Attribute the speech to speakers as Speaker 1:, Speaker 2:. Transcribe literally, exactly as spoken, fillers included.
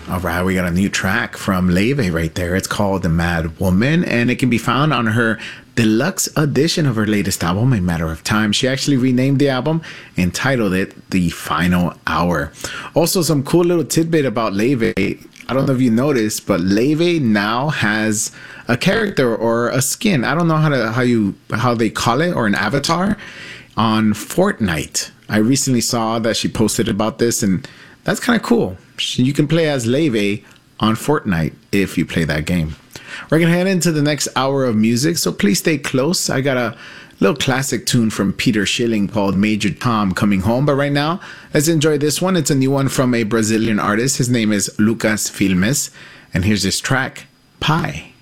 Speaker 1: All right, we got a new track from Leve right there. It's called The Mad Woman, and it can be found on her deluxe edition of her latest album, A Matter of Time. She actually renamed the album and titled it The Final Hour. Also, some cool little tidbit about Leve. I don't know if you noticed, but Leve now has a character or a skin. I don't know how to how you how they call it, or an avatar on Fortnite. I recently saw that she posted about this, and that's kind of cool. You can play as Leve on Fortnite if you play that game. We're going to head into the next hour of music, so please stay close. I got a little classic tune from Peter Schilling called Major Tom Coming Home. But right now, let's enjoy this one. It's a new one from a Brazilian artist. His name is Lucas Filmes. And here's this track, Pi.